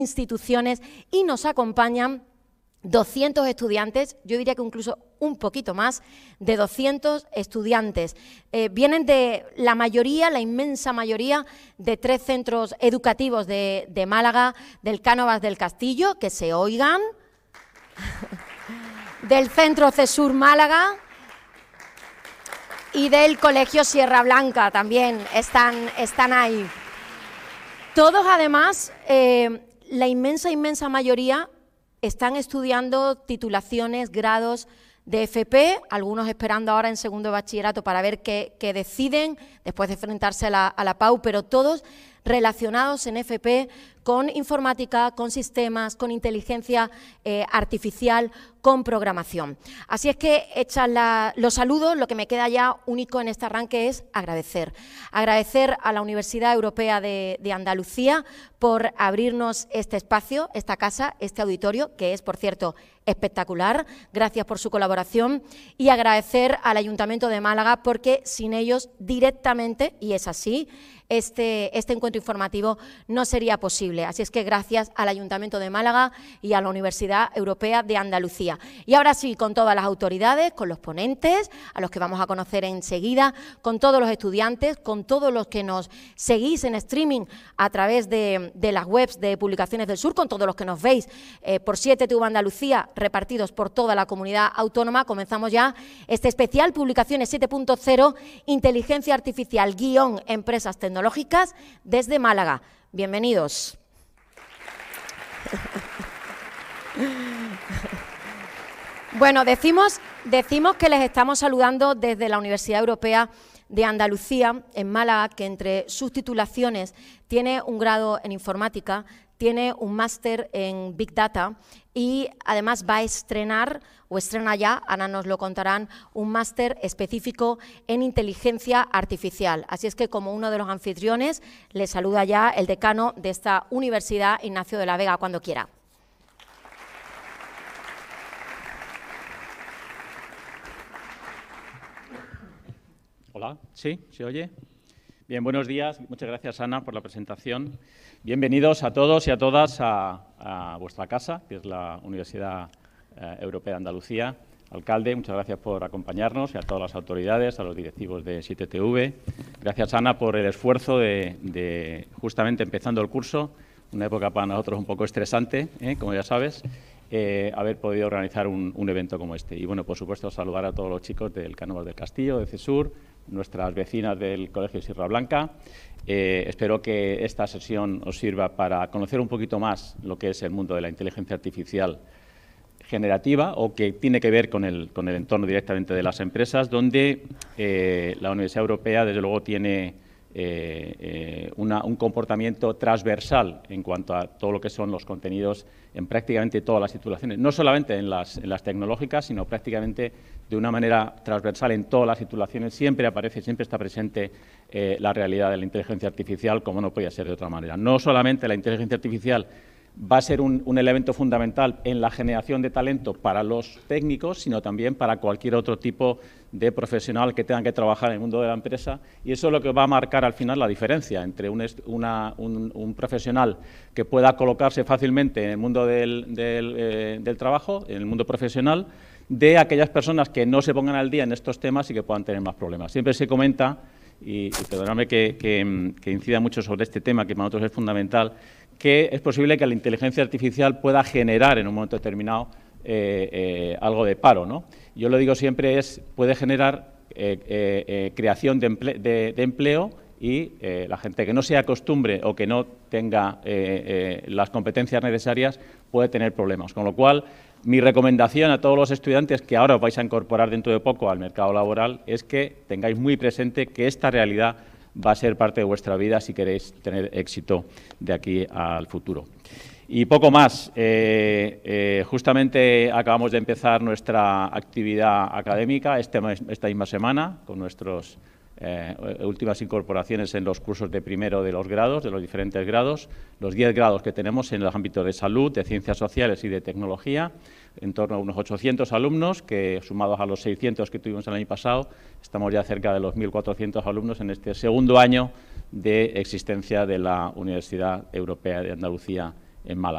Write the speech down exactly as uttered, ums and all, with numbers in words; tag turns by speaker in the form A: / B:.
A: instituciones y nos acompañan doscientos estudiantes, yo diría que incluso un poquito más, de doscientos estudiantes. Eh, vienen de la mayoría, la inmensa mayoría, de tres centros educativos de, de Málaga, del Cánovas del Castillo, que se oigan, del Centro CESUR Málaga y del Colegio Sierra Blanca también están, están ahí. Todos, además, eh, la inmensa, inmensa mayoría están estudiando titulaciones, grados de F P, algunos esperando ahora en segundo de bachillerato para ver qué, qué deciden después de enfrentarse a la, a la P A U, pero todos relacionados en F P con informática, con sistemas, con inteligencia eh, artificial, con programación. Así es que, hechas la, los saludos, lo que me queda ya único en este arranque es agradecer. Agradecer a la Universidad Europea de, de Andalucía por abrirnos este espacio, esta casa, este auditorio, que es, por cierto, espectacular. Gracias por su colaboración y agradecer al Ayuntamiento de Málaga porque sin ellos directamente, y es así, este, este encuentro informativo no sería posible. Así es que gracias al Ayuntamiento de Málaga y a la Universidad Europea de Andalucía. Y ahora sí, con todas las autoridades, con los ponentes, a los que vamos a conocer enseguida, con todos los estudiantes, con todos los que nos seguís en streaming a través de, de las webs de Publicaciones del Sur, con todos los que nos veis eh, por siete T V Andalucía, repartidos por toda la comunidad autónoma, comenzamos ya este especial Publicaciones siete punto cero, Inteligencia Artificial, guión Empresas Tecnológicas, desde Málaga. Bienvenidos. Bueno, decimos, decimos que les estamos saludando desde la Universidad Europea de Andalucía, en Málaga, que entre sus titulaciones tiene un grado en informática, tiene un máster en Big Data y además va a estrenar, o estrena ya, ahora nos lo contarán, un máster específico en inteligencia artificial. Así es que, como uno de los anfitriones, le saluda ya el decano de esta universidad, Ignacio de la Vega, cuando quiera.
B: Hola, ¿sí? ¿Se oye? Bien, buenos días. Muchas gracias, Ana, por la presentación. Bienvenidos a todos y a todas a, a vuestra casa, que es la Universidad eh, Europea de Andalucía. Alcalde, muchas gracias por acompañarnos y a todas las autoridades, a los directivos de siete T V. Gracias, Ana, por el esfuerzo de, de justamente empezando el curso, una época para nosotros un poco estresante, ¿eh? como ya sabes, eh, haber podido organizar un, un evento como este. Y, bueno, por supuesto, saludar a todos los chicos del Cánovas del Castillo, de CESUR, nuestras vecinas del Colegio Sierra Blanca. Eh, espero que esta sesión os sirva para conocer un poquito más lo que es el mundo de la inteligencia artificial generativa o que tiene que ver con el, con el entorno directamente de las empresas, donde eh, la Universidad Europea, desde luego, tiene eh, eh, una, un comportamiento transversal en cuanto a todo lo que son los contenidos en prácticamente todas las titulaciones, no solamente en las, en las tecnológicas, sino prácticamente de una manera transversal en todas las titulaciones. Siempre aparece, siempre está presente eh, la realidad de la inteligencia artificial, como no podía ser de otra manera. No solamente la inteligencia artificial va a ser un, un elemento fundamental en la generación de talento para los técnicos, sino también para cualquier otro tipo de profesional que tenga que trabajar en el mundo de la empresa, y eso es lo que va a marcar al final la diferencia entre un, una, un, un profesional que pueda colocarse fácilmente en el mundo del, del, eh, del trabajo, en el mundo profesional, de aquellas personas que no se pongan al día en estos temas y que puedan tener más problemas. Siempre se comenta, y, y perdonadme que, que, que incida mucho sobre este tema, que para nosotros es fundamental, que es posible que la inteligencia artificial pueda generar en un momento determinado eh, eh, algo de paro, ¿no? Yo lo digo siempre, es puede generar eh, eh, eh, creación de, emple de, de empleo y eh, la gente que no se acostumbre o que no tenga eh, eh, las competencias necesarias puede tener problemas. Con lo cual, mi recomendación a todos los estudiantes que ahora os vais a incorporar dentro de poco al mercado laboral es que tengáis muy presente que esta realidad va a ser parte de vuestra vida si queréis tener éxito de aquí al futuro. Y poco más. Eh, eh, justamente acabamos de empezar nuestra actividad académica este, esta misma semana con nuestras eh, últimas incorporaciones en los cursos de primero de los grados, de los diferentes grados, los diez grados que tenemos en los ámbitos de salud, de ciencias sociales y de tecnología, en torno a unos ochocientos alumnos, que sumados a los seiscientos que tuvimos el año pasado, estamos ya cerca de los mil cuatrocientos alumnos en este segundo año de existencia de la Universidad Europea de Andalucía en Málaga.